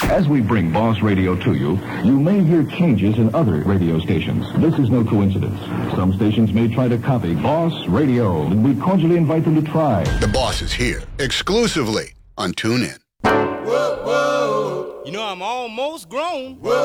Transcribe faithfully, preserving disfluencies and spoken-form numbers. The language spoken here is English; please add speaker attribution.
Speaker 1: As we bring Boss Radio to you, you may hear changes in other radio stations. This is no coincidence. Some stations may try to copy Boss Radio, and we cordially invite them to try.
Speaker 2: The Boss is here, exclusively on TuneIn.
Speaker 3: Whoa, whoa. You know, I'm almost grown. Whoa.